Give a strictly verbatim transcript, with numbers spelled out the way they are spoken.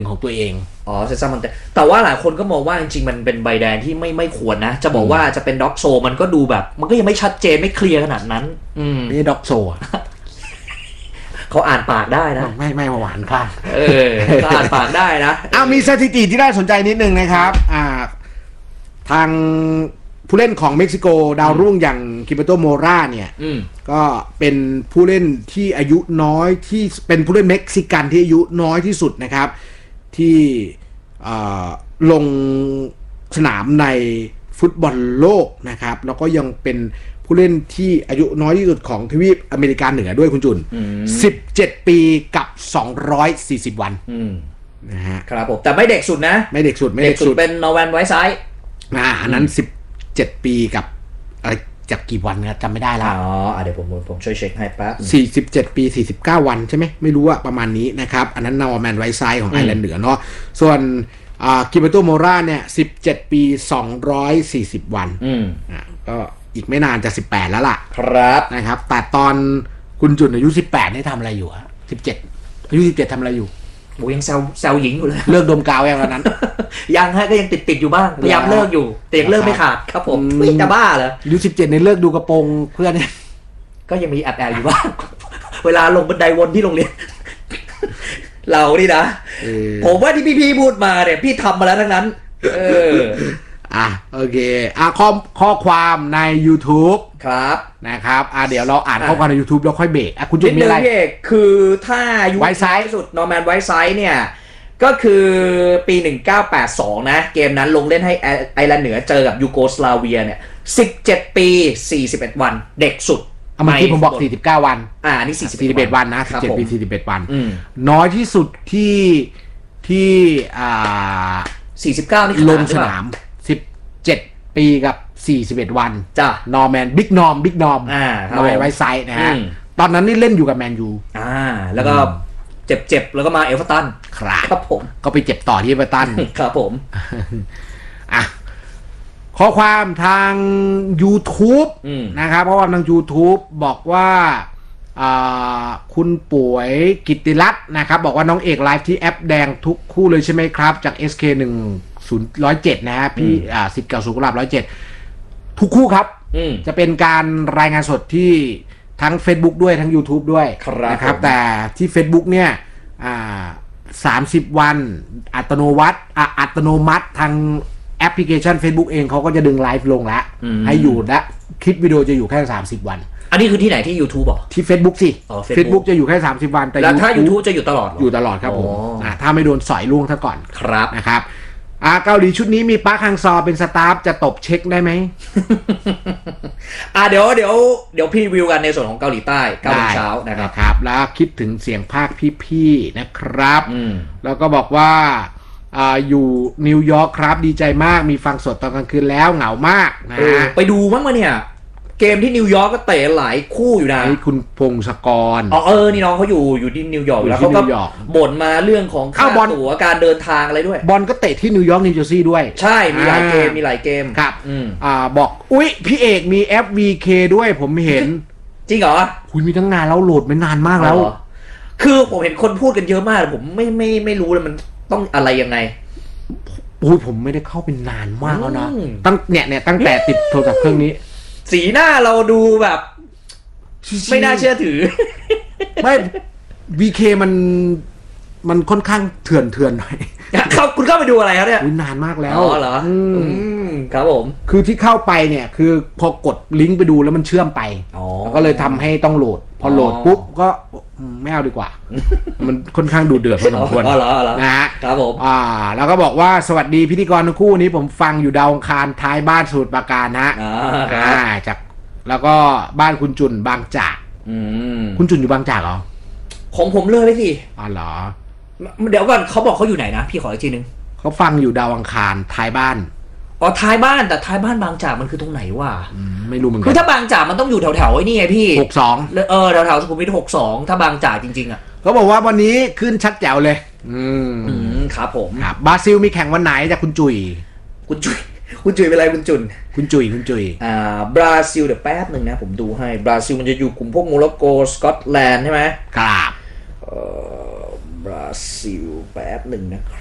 ของตัวเองอ๋อเซซัมมันแต่ว่าหลายคนก็มองว่าจริงๆมันเป็นใบแดงที่ไม่ไม่ควรนะจะบอกว่าจะเป็นด็อกโซมันก็ดูแบบมันก็ยังไม่ชัดเจนไม่เคลียร์ขนาดนั้นอืมไม่ใช่ด็อกโซเขาอ่านปากได้นะไม่ไม่หวานค่ะเออเขาอ่านปากได้นะอ้าวมีสถิติที่น่าสนใจนิดนึงนะครับอ่าทางผู้เล่นของเม็กซิโกดาวรุ่งอย่างกิเบโตโมราเนี่ยก็เป็นผู้เล่นที่อายุน้อยที่เป็นผู้เล่นเม็กซิกันที่อายุน้อยที่สุดนะครับที่ลงสนามในฟุตบอลโลกนะครับแล้วก็ยังเป็นผู้เล่นที่อายุน้อยที่สุดของทวีปอเมริกาเหนือด้วยคุณจุนสิบเจ็ดปีกับสองร้อยสี่สิบวันนะฮะครับผมแต่ไม่เด็กสุดนะไม่เด็กสุดไม่เด็กสุดเป็นนอร์แวนไวท์ไซด์อ่าอันนั้นสิบเจ็ดปีกับอะไรจากกี่วันนะจำไม่ได้แล้วอ๋อเดี๋ยวผมผมช่วยเช็คให้แป๊บสี่สิบเจ็ดปีสี่สิบเก้าวันใช่ไหมไม่รู้ว่าประมาณนี้นะครับอันนั้นนอร์แมนไวท์ไซด์ของไอร์แลนด์เหนือเนาะส่วนอ่ากิเบโตโมราเนี่ยสิบเจ็ดปีสองร้อยสี่สิบวันอืมอ่าก็อีกไม่นานจะสิบแปดแล้วล่ะครับนะครับแต่ตอนคุณจุนอายุสิบแปดนี่ทำอะไรอยู่ฮะสิบเจ็ดอายุสิบเจ็ดทำอะไรอยู่โอ้ยังแซวแซวหญิงอยู่เลยเลิกดมกาวยังตอนนั้นยังฮะก็ยังติดติดอยู่บ้างพยายามเลิกอยู่แต่ยังเลิกไม่ขาดครับผมไม่จะบ้าเหรออายุสิบเจ็ดในเลิกดูกระโปรงเพื่อนเนี่ยก็ยังมีแอบแอบอยู่บ้างเวลาลงบันไดวนที่โรงเรียนเรานี่นะผมว่าที่พี่ๆพูดมาเนี่ยพี่ทำมาแล้วทั้งนั้นเอออ่ะโอเคอ่ะข้อข้อความใน YouTube ครับนะครับอ่ะเดี๋ยวเราอ่านข้อความใน YouTube แล้วค่อยเบรกอ่ะคุณจุดมีอะไรคือถ้ายุคท้ายสุดนอร์แมนไวท์ไซด์เนี่ยก็คือปีหนึ่งพันเก้าร้อยแปดสิบสองนะเกมนั้นลงเล่นให้ไอร์แลนด์เหนือเจอกับยูโกสลาเวียเนี่ยสิบเจ็ดปีสี่สิบเอ็ดวันเด็กสุดเมื่อกี้ผมบอกสี่สิบเก้าวันอ่านี่สี่สิบเอ็ดวันนะสิบเจ็ดปีสี่สิบเอ็ดวันน้อยที่สุดที่ที่อ่าสี่สิบเก้านี่ลงสนามสิบเจ็ดปีกับสี่สิบเอ็ดวันจ้ะนอร์แมนบิ๊กนอร์มบิ๊กนอร์มอ่านอร์แมนไวท์ไซด์นะฮะตอนนั้นนี่เล่นอยู่กับแมนยูอ่าแล้วก็เจ็บๆแล้วก็มาเอเวอร์ตันครับครับผมก็ไปเจ็บต่อที่เอเวอร์ตันครับผมอ่ะข้อความทาง YouTube นะครับข้อความทาง YouTube บอกว่าคุณป่วยกิตติรัตน์นะครับบอกว่าน้องเอกไลฟ์ที่แอปแดงทุกคู่เลยใช่ไหมครับจาก เอส เค หนึ่งศูนย์ หนึ่ง เจ็ดนะฮะพี่อ่าสิทธิ์เก่าสุขุมวิทหนึ่งศูนย์ เจ็ดทุกคู่ครับจะเป็นการรายงานสดที่ทั้ง Facebook ด้วยทั้ง YouTube ด้วยนะครับแต่ที่ Facebook เนี่ยอ่าสามสิบวันอัตโนมัติอัตโนมัติทางแอปพลิเคชัน Facebook เองเขาก็จะดึงไลฟ์ลงแล้วให้อยู่และคลิปวิดีโอจะอยู่แค่สามสิบวันอันนี้คือที่ไหนที่ YouTube หรอที่ Facebook สิ Facebook จะอยู่แค่สามสิบวันแต่แล้วถ้า YouTube จะอยู่ตลอดอยู่ตลอดครับผมอ่าถ้าไม่โดนสอยล่วงซะก่อนครับนะครับอ่าเกาหลีชุดนี้มีปาร์คฮังซอเป็นสตาฟจะตบเช็คได้ไหมอ่าเดี๋ยวเดี๋ยวเดี๋ยวพี่วิวกันในส่วนของเกาหลีใต้เก้าโมงเช้านะครับครับแล้วคิดถึงเสียงภาคพี่ๆนะครับแล้วก็บอกว่าอ่าอยู่นิวยอร์กครับดีใจมากมีฟังสดตอนกลางคืนแล้วเหงามากนะไปดูมั้งมาเนี่ยเกมที่นิวยอร์กก็เตะหลายคู่อยู่นะคุณพงศกรอ๋อเออนี่น้องเขาอยู่อยู่ที่นิวยอร์กแล้วเขาก็บ่นมาเรื่องของค่าตั๋วการเดินทางอะไรด้วยบอลก็เตะที่นิวยอร์กนิวเจอร์ซีย์ด้วยใช่มีหลายเกมมีหลายเกมครับอ่าบอกอุ๊ยพี่เอกมี เอฟ วี เค ด้วยผมเห็นจริงเหรอคุณมีตั้งนานแล้วโหลดไม่นานมากแล้วคือผมเห็นคนพูดกันเยอะมากผมไม่ไม่ไม่รู้เลยมันต้องอะไรยังไงโอ้ยผมไม่ได้เข้าเป็นนานมากแล้วนะตั้งเนี่ยเนี่ยตั้งแต่ติดโทรศัพท์เครื่องนี้สีหน้าเราดูแบบไม่น่าเชื่อถือไม่ วี เค มันมันค่อนข้างเถื่อนเถื่อนหน่อยเขาคุณเข้าไปดูอะไรครับเนี่ยนานมากแล้วอ๋อเหรออืมครับผมคือที่เข้าไปเนี่ยคือพอกดลิงก์ไปดูแล้วมันเชื่อมไปอ๋อก็เลยทำให้ต้องโหลดพอโหลดปุ๊บก็ไม่เอาดีกว่ามันค่อนข้างดูเดือดพอสมควรนะฮะครับผมอ่าแล้วก็บอกว่าสวัสดีพิธีกรทั้งคู่นี้ผมฟังอยู่ดาวอังคารท้ายบ้านสมุทรปราการฮะอ่าจากแล้วก็บ้านคุณจุนบางจากคุณจุนอยู่บางจากเหรอของผมเลยเลยสิอ๋อเหรอเดี๋ยวก่อนเขาบอกเขาอยู่ไหนนะพี่ขออีกทีนึงเขาฟังอยู่ดาวอังคารท้ายบ้านอ๋อท้ายบ้านแต่ท้ายบ้านบางจากมันคือตรงไหนวะไม่รู้เหมือนกันคือถ้าบางจากมันต้องอยู่แถวแถวไอ้นี่ไงพี่หกสองเออแถวแถวสุขุมวิทหกสองถ้าบางจากจริงๆอ่ะเขาบอกว่าวันนี้ขึ้นชัดแจ๋วเลยอืมครับผมครับบราซิลมีแข่งวันไหนจากคุณจุ๋ยคุณจุ๋ยคุณจุ๋ยเป็นไรคุณจุนคุณจุ๋ยคุณจุ๋ยอ่าบราซิลเดี๋ยวแป๊บหนึ่งนะผมดูให้บราซิลมันจะอยู่กลุ่มพวกโมร็อกโกสกอตแลนด์ใช่ไหมครับเอ่อบบราซิลแป๊บหนึ่งนะครับ